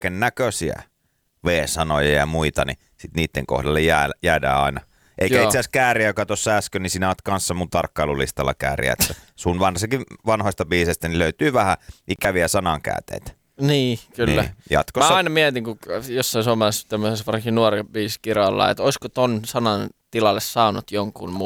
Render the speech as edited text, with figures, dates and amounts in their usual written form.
kaiken näköisiä V-sanoja ja muita, niin sit niiden kohdalle jäädään aina. Eikä itse asiassa Kääriä, joka tuossa äsken, niin sinä oot kanssa mun tarkkailulistalla Kääriä, että sun varsinkin vanhoista biiseistä niin löytyy vähän ikäviä sanankäänteitä. Niin, kyllä. Niin, jatkossa... Mä aina mietin, kun jossain suomalaisessa tämmöisessä varsinkin nuori biisikirjalla, että olisiko ton sanan tilalle saanut jonkun muun.